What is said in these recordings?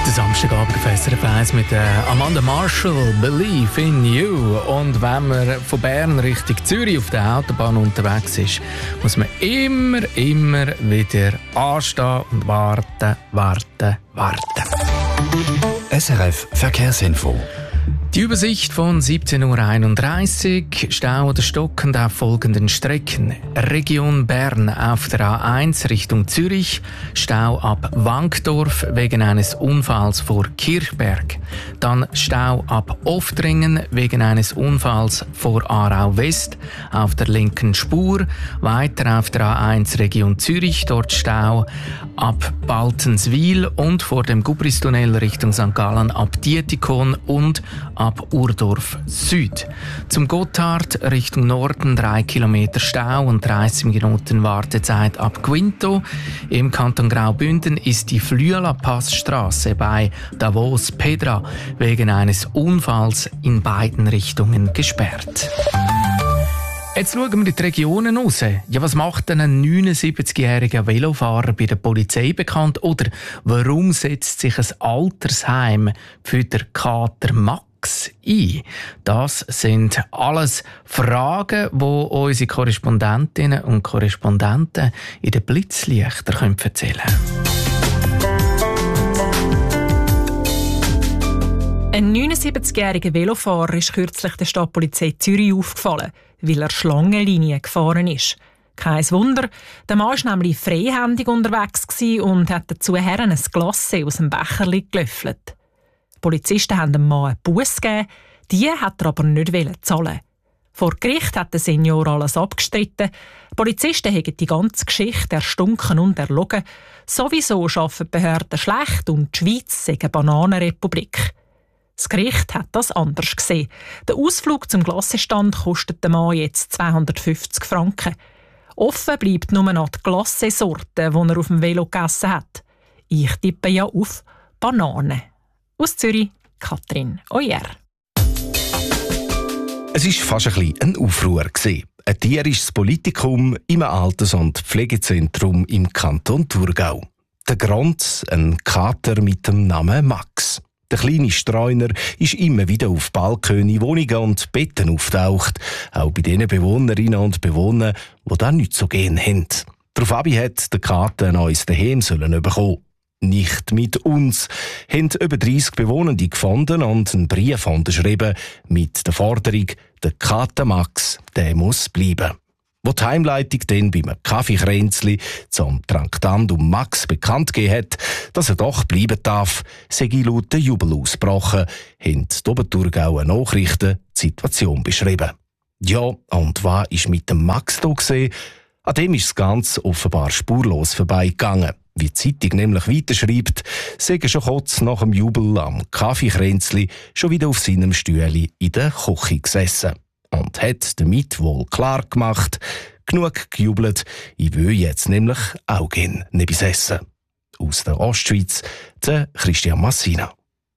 Der Samstagabend auf SRF 1 mit Amanda Marshall, «Believe in You». Und wenn man von Bern Richtung Zürich auf der Autobahn unterwegs ist, muss man immer wieder anstehen und warten. SRF Verkehrsinfo. Die Übersicht von 17.31 Uhr, Stau oder stockend auf folgenden Strecken. Region Bern auf der A1 Richtung Zürich, Stau ab Wankdorf wegen eines Unfalls vor Kirchberg. Dann Stau ab Oftringen wegen eines Unfalls vor Aarau West auf der linken Spur. Weiter auf der A1 Region Zürich, dort Stau ab Baltenswil und vor dem Gubristunnel Richtung St. Gallen ab Dietikon und ab Urdorf Süd. Zum Gotthard Richtung Norden 3 Kilometer Stau und 30 Minuten Wartezeit ab Quinto. Im Kanton Graubünden ist die Flüela-Passstraße bei Davos-Pedra wegen eines Unfalls in beiden Richtungen gesperrt. Jetzt schauen wir in die Regionen raus. Ja, was macht denn ein 79-jähriger Velofahrer bei der Polizei bekannt? Oder warum setzt sich ein Altersheim für den Kater Max ein? Das sind alles Fragen, die unsere Korrespondentinnen und Korrespondenten in den Blitzlichtern erzählen können. Ein 79-jähriger Velofahrer ist kürzlich der Stadtpolizei Zürich aufgefallen, weil er Schlangenlinien gefahren ist. Kein Wunder, der Mann war nämlich freihändig unterwegs und hat dazu ein Glacé aus dem Becherli gelöffelt. Die Polizisten haben dem Mann eine Busse gegeben, die hat er aber nicht zahlen. Vor Gericht hat der Senior alles abgestritten. Die Polizisten haben die ganze Geschichte erstunken und erlogen. Sowieso arbeiten die Behörden schlecht und die Schweiz sei eine Bananenrepublik. Das Gericht hat das anders gesehen. Der Ausflug zum Glassestand kostet dem Mann jetzt 250 Franken. Offen bleibt nur noch die Glacé-Sorte, die er auf dem Velo gegessen hat. Ich tippe ja auf Banane. Aus Zürich, Katrin Oyer. Es war fast ein bisschen ein Aufruhr. Ein tierisches Politikum im Alters- und Pflegezentrum im Kanton Thurgau. Der Grund, ein Kater mit dem Namen Max. Der kleine Streuner ist immer wieder auf Balkone, Wohnungen und Betten auftaucht, auch bei den Bewohnerinnen und Bewohnern, die das nicht so gern haben. Daraufhin hat der Kater ein neues Daheim bekommen. Nicht mit uns, haben über 30 Bewohnende gefunden und einen Brief unterschrieben mit der Forderung, der Kater Max, der muss bleiben. Wo die Heimleitung dann beim Kaffeekränzli zum Traktandum Max bekannt gegeben hat, dass er doch bleiben darf, sei laut der Jubel ausgebrochen, haben die Oberthurgauer Nachrichten die Situation beschrieben. Ja, und was ist mit dem Max da gesehen? An dem ist das Ganze offenbar spurlos vorbeigegangen. Wie die Zeitung nämlich weiterschreibt, sei er schon kurz nach dem Jubel am Kaffeekränzli schon wieder auf seinem Stühli in der Küche gesessen. Und hat damit wohl klar gemacht, genug gejubelt, ich will jetzt nämlich auch gerne etwas essen. Aus der Ostschweiz, der Christian Massina.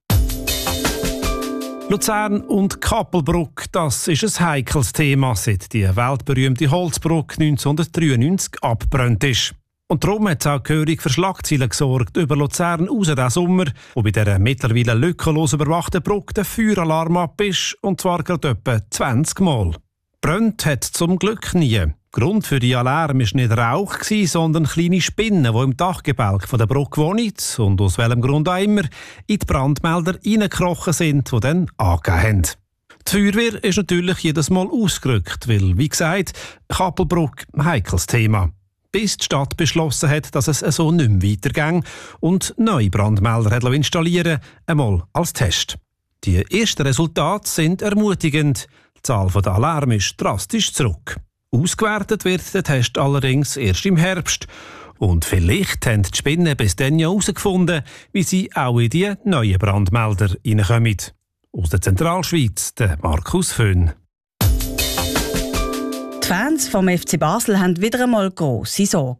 Luzern und Kappelbruck, das ist ein heikles Thema, seit die weltberühmte Holzbrücke 1993 abgebrannt ist. Und darum hat es auch gehörig für Schlagzeilen gesorgt über Luzern raus diesen Sommer, wo bei dieser mittlerweile lückenlos überwachten Brücke der Feueralarm ab ist, und zwar gerade etwa 20 Mal. Brennt hat zum Glück nie. Grund für die Alarm war nicht Rauch, sondern kleine Spinnen, die im Dachgebälk der Brücke wohnen und aus welchem Grund auch immer in die Brandmelder reingekrochen sind, die dann angegeben haben. Die Feuerwehr ist natürlich jedes Mal ausgerückt, weil, wie gesagt, Kappelbruck ein heikles Thema. Bis die Stadt beschlossen hat, dass es so nicht mehr weitergeht und neue Brandmelder hat installieren, einmal als Test. Die ersten Resultate sind ermutigend. Die Zahl der Alarme ist drastisch zurück. Ausgewertet wird der Test allerdings erst im Herbst. Und vielleicht haben die Spinnen bis dann ja herausgefunden, wie sie auch in die neuen Brandmelder reinkommen. Aus der Zentralschweiz, der Markus Föhn. Die Fans vom FC Basel haben wieder einmal grosse Sorgen.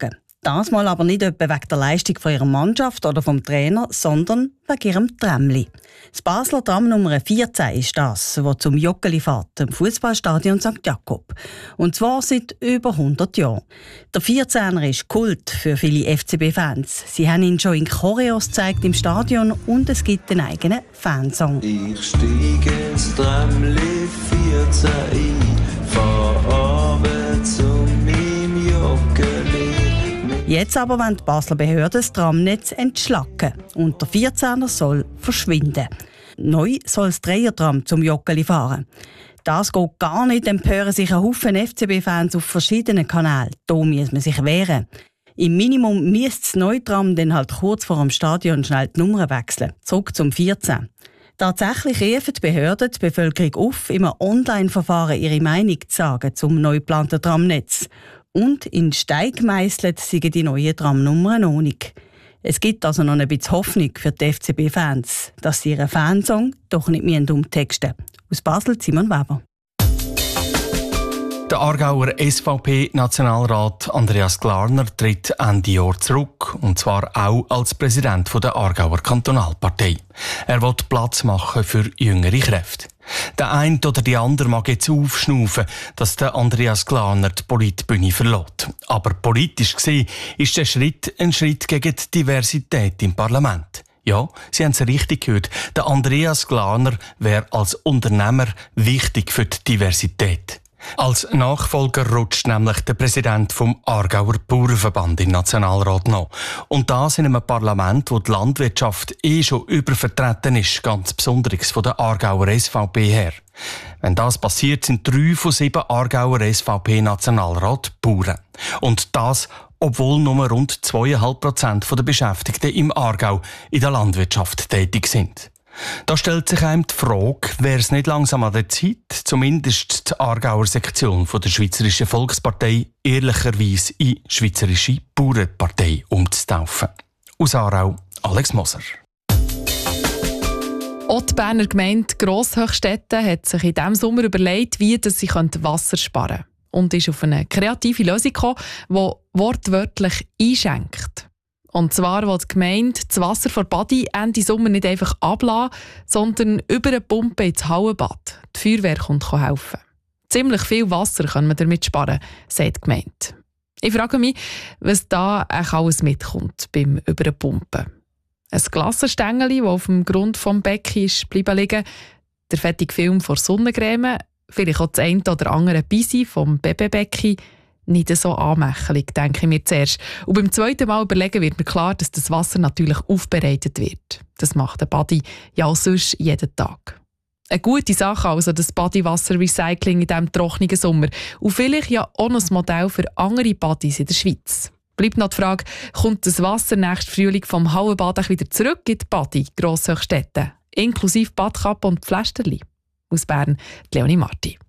Das mal aber nicht etwa wegen der Leistung von ihrer Mannschaft oder vom Trainer, sondern wegen ihrem Tramli. Das Basler Tram Nummer 14 ist das, das zum Joggeli fährt, im Fußballstadion St. Jakob. Und zwar seit über 100 Jahren. Der 14er ist Kult für viele FCB-Fans. Sie haben ihn schon in Choreos gezeigt im Stadion und es gibt einen eigenen Fansong. Ich steige ins Tramli 14 ein, fahr Abend zu meinem Joggeli. Jetzt aber wollen die Basler Behörden das Tramnetz entschlacken und der 14er soll verschwinden. Neu soll das Dreiertram zum Joggeli fahren. Das geht gar nicht, empören sich ein Haufen FCB-Fans auf verschiedenen Kanälen. Da muss man sich wehren. Im Minimum müsste das neue Tram dann halt kurz vor dem Stadion schnell die Nummer wechseln. Zurück zum 14. Tatsächlich rufen die Behörden die Bevölkerung auf, im Online-Verfahren ihre Meinung zu sagen zum neu geplanten Tramnetz. Und in Stein gemeisselt sind die neuen Tramnummern noch nicht. Es gibt also noch ein bisschen Hoffnung für die FCB-Fans, dass sie ihren Fansong doch nicht umtexten müssen. Aus Basel, Simon Weber. Der Aargauer SVP-Nationalrat Andreas Glarner tritt Ende Jahr zurück, und zwar auch als Präsident der Aargauer Kantonalpartei. Er will Platz machen für jüngere Kräfte. Der eine oder die andere mag jetzt aufschnaufen, dass der Andreas Glarner die Politbühne verlässt. Aber politisch gesehen ist der Schritt ein Schritt gegen die Diversität im Parlament. Ja, Sie haben es richtig gehört. Der Andreas Glarner wäre als Unternehmer wichtig für die Diversität. Als Nachfolger rutscht nämlich der Präsident vom Aargauer Bauernverband in den Nationalrat noch. Und das in einem Parlament, wo die Landwirtschaft schon übervertreten ist, ganz besonders von der Aargauer SVP her. Wenn das passiert, sind 3 von 7 Aargauer SVP-Nationalrat Bauern. Und das, obwohl nur rund 2,5% der Beschäftigten im Aargau in der Landwirtschaft tätig sind. Da stellt sich einem die Frage, wäre es nicht langsam an der Zeit, zumindest die Aargauer Sektion von der Schweizerischen Volkspartei ehrlicherweise in Schweizerische Bauernpartei umzutaufen. Aus Aarau, Alex Moser. Auch die Berner Gemeinde Grosshöchstetten hat sich in diesem Sommer überlegt, wie sie Wasser sparen können. Und ist auf eine kreative Lösung gekommen, die wortwörtlich einschenkt. Und zwar will die Gemeinde das Wasser von Badi Ende Sommer nicht einfach ablassen, sondern über eine Pumpe ins Hallenbad. Die Feuerwehr kommt helfen. Ziemlich viel Wasser kann man damit sparen, sagt die Gemeinde. Ich frage mich, was da alles mitkommt beim Überpumpen. Ein Glassenstängel, das auf dem Grund des Beckens ist bleiben liegen, der fettige Film vor Sonnencreme, vielleicht auch das eine oder andere Bisi vom Babybecken. Nicht so anmächelig, denke ich mir zuerst. Und beim zweiten Mal überlegen wird mir klar, dass das Wasser natürlich aufbereitet wird. Das macht der Badi ja auch sonst jeden Tag. Eine gute Sache also, das Badiwasser-Recycling in diesem trockenen Sommer. Und vielleicht ja auch noch ein Modell für andere Badis in der Schweiz. Bleibt noch die Frage, kommt das Wasser nächsten Frühling vom Hallenbad wieder zurück in die Badi Grosshöchstetten, inklusive Badkappe und Pflästerli? Aus Bern, Leonie Marti.